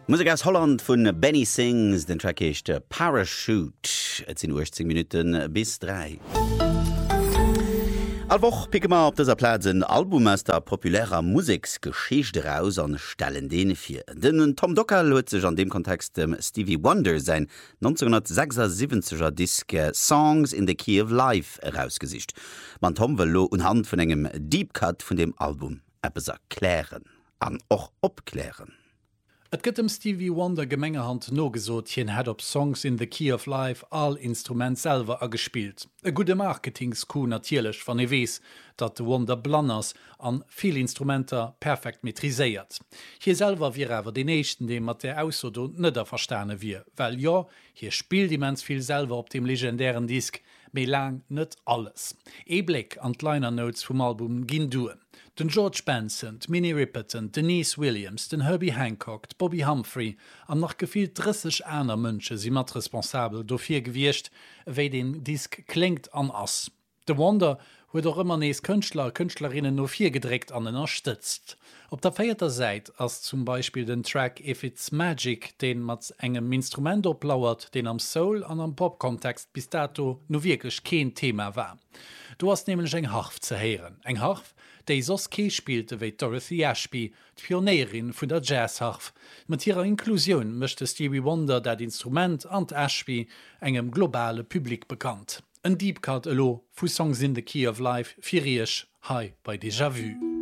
Musik aus Holland vun Benny Sings, den Track ist Parachute. Et sind 18 Minuten bis 3. Allwoch picken wir op dieser Platz ein Album aus der populärer Musiksgeschichte raus und stellen den für. Den Tom Docker hat sich an dem Kontext Stevie Wonder sein 1976er Disc Songs in the Key of Life herausgesicht. Man Tom will anhand von einem Deep Cut von dem Album etwas erklären, an auch abklären. Et gëtt dem Stevie Wonder Gemengehand no gesot hien het op Songs in the Key of Life all Instrument selber gespielt. E gute Marketingsku natierlech van wees, dat de Wonder Blanners an viel Instrumenter perfekt metriséiert. Hier selber wie awer den nechten dem mat der Ausodo nëtter verstane wie, well ja, hier spielt immens viel selber op dem legendären Disk, méi lang net alles. Blick an Liner Notes vom Album ginn duen. Den George Benson, Minnie Riperton, Denise Williams, den Herbie Hancock, Bobby Humphrey an nach gefiel 30 aner Mënsche si mat responsabel dofir gewircht, wéi den Disk klingt an ass. De Wonder huet auch immer nees Künstlerrinnen no 4 gedreckt an den erstützt. Op der feierter Seite ass zum Beispiel den Track If It's Magic, den mat engem Instrument oplauert, den am Soul an am Pop-Kontext bis dato no wirklich kein Thema war. Du hast nämlich eng Harf zu hören. Eng Harf, déi sos Kee spielte wéi Dorothy Ashby, d'Pioneirin vun der Jazzharf. Mit ihrer Inklusion möchte Stevie Wonder dat Instrument an Ashby engem globale Publikum bekannt. Ein Deep Cut elo fu Songs in the Key of Life firiech Hi bei Déjà Vu.